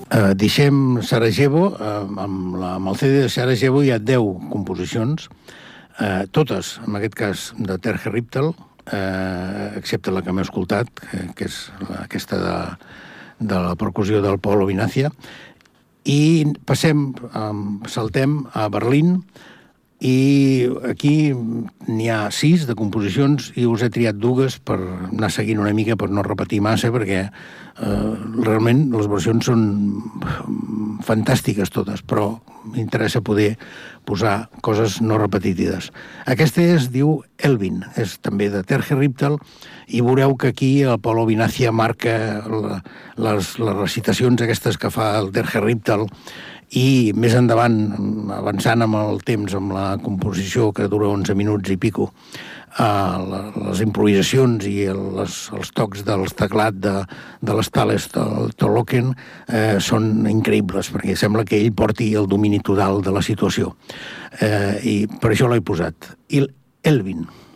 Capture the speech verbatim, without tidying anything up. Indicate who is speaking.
Speaker 1: Uh, deixem Sarajevo, uh, amb, la, amb el C D de Sarajevo hi ha deu composicions, uh, totes, en aquest cas, de Terje Riptel, uh, excepte la que m'he escoltat, que, que és la, aquesta de, de la percussió del Paolo Vinazia, i passem, um, saltem a Berlín, i aquí n'hi ha sis de composicions i us he triat dues per anar seguint una mica, per no repetir massa, perquè eh, realment les versions són fantàstiques totes, però m'interessa poder posar coses no repetitives. Aquesta es diu Elvin, és també de Terje Riptel, i veureu que aquí el Paolo Vinazia marca la, les, les recitacions aquestes que fa el Terje Riptel, i més endavant, avançant amb el temps, amb la composició que dura onze minuts i pico, eh, les improvisacions i les, els tocs del teclat de, de les tales del Toloken eh, són increïbles, perquè sembla que ell porti el domini total de la situació. Eh, I per això l'he posat. I Elvin.